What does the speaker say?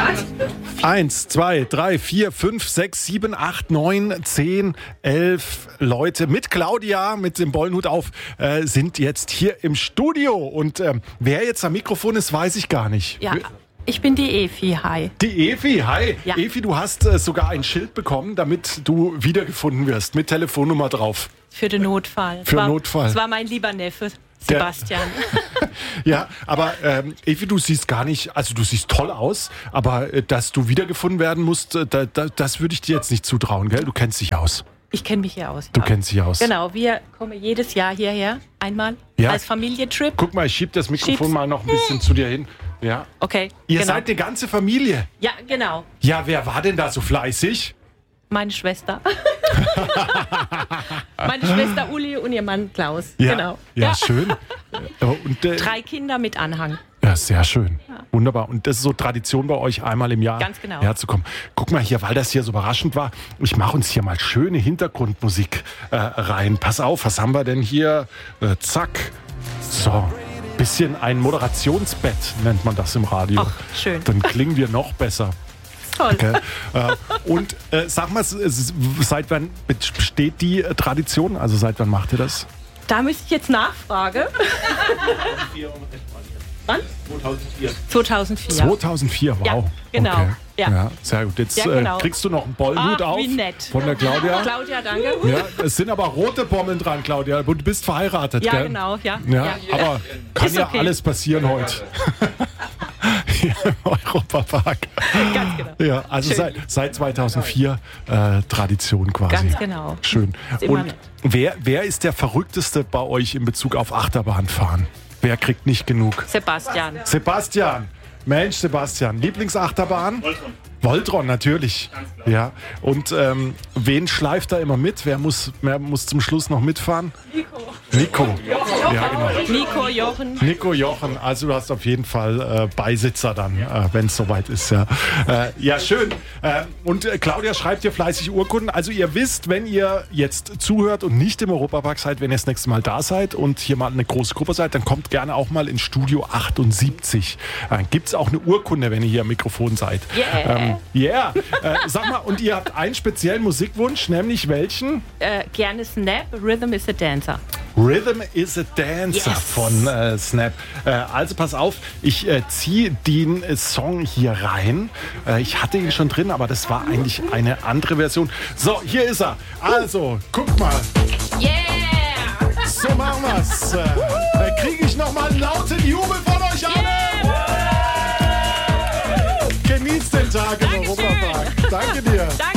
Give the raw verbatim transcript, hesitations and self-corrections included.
Eins, zwei, drei, vier, fünf, sechs, sieben, acht, neun, zehn, elf Leute mit Claudia, mit dem Bollenhut auf, äh, sind jetzt hier im Studio. Und ähm, wer jetzt am Mikrofon ist, weiß ich gar nicht. Ja, ich bin die Evi, hi. Die Evi, hi. Ja. Evi, du hast äh, sogar ein Schild bekommen, damit du wiedergefunden wirst, mit Telefonnummer drauf. Für den Notfall. Für war, Notfall. Das war mein lieber Neffe, Sebastian. Ja, aber ähm, Evi, du siehst gar nicht, also du siehst toll aus, aber äh, dass du wiedergefunden werden musst, äh, da, da, das würde ich dir jetzt nicht zutrauen, gell? Du kennst dich aus. Ich kenne mich hier aus. Du ja. kennst dich aus. Genau, wir kommen jedes Jahr hierher, einmal, Ja. als Familientrip. Guck mal, ich schieb das Mikrofon Schieb's. mal noch ein bisschen zu dir hin. Ja. Okay, Ihr genau. seid eine ganze Familie. Ja, genau. Ja, wer war denn da so fleißig? Meine Schwester. Meine Schwester Uli und ihr Mann Klaus. Ja, Genau. ja, schön. Äh, Und, äh, Drei Kinder mit Anhang. ja, sehr schön. Wunderbar. Und das ist so Tradition bei euch, einmal im Jahr Ganz genau. herzukommen. Guck mal hier, weil das hier so überraschend war, ich mache uns hier mal schöne Hintergrundmusik äh, rein. Pass auf, was haben wir denn hier? Äh, zack. So. Bisschen ein Moderationsbett nennt man das im Radio. Ach, schön. Dann klingen wir noch besser. Toll. Okay. äh, und äh, sag mal, s- s- seit wann besteht die äh, Tradition? Also seit wann macht ihr das? Da müsste ich jetzt nachfragen. Wann? zweitausendvier. zweitausendvier. zweitausendvier, wow. Ja, genau. Okay. Ja. sehr gut. Jetzt Ja, genau. äh, kriegst du noch einen Bollenhut Ach, auf wie nett. von der Claudia. Claudia, danke. Ja, es sind aber rote Bommeln dran, Claudia. Du bist verheiratet, Ja, gell? genau, ja. Ja, Ja. aber kann Ist ja okay. alles passieren heute. Hier im Europapark. Ganz genau. Ja, also Schön. seit, seit zweitausendvier äh, Tradition quasi. Ganz genau. Schön. Ist immer Und nett. wer, wer ist der Verrückteste bei euch in Bezug auf Achterbahnfahren? Wer kriegt nicht genug? Sebastian. Sebastian. Mensch, Sebastian. Lieblingsachterbahn? Voltron. Voltron, natürlich. Ja. Und ähm, wen schleift da immer mit? Wer muss, wer muss zum Schluss noch mitfahren? Nico. Nico. Ja, genau. Nico, Jochen. Nico, Jochen, also du hast auf jeden Fall äh, Beisitzer dann, äh, wenn es soweit ist. Ja, äh, ja schön. Äh, und äh, Claudia schreibt hier fleißig Urkunden. Also ihr wisst, wenn ihr jetzt zuhört und nicht im Europapark seid, wenn ihr das nächste Mal da seid und hier mal eine große Gruppe seid, dann kommt gerne auch mal in Studio achtundsiebzig. Äh, Gibt es auch eine Urkunde, wenn ihr hier am Mikrofon seid. Yeah. Ähm, yeah. äh, sag mal, und ihr habt einen speziellen Musikwunsch, nämlich welchen? Äh, gerne Snap, Rhythm is a Dancer. Rhythm is a Dancer Yes. von äh, Snap. Äh, also pass auf, ich äh, ziehe den äh, Song hier rein. Äh, ich hatte ihn schon drin, aber das war eigentlich eine andere Version. So, hier ist er. Also, guck mal. Yeah! So machen wir's. Äh, da kriege ich noch mal einen lauten Jubel von euch alle. Genießt den Tag im Dankeschön. Europapark. Danke dir. Danke.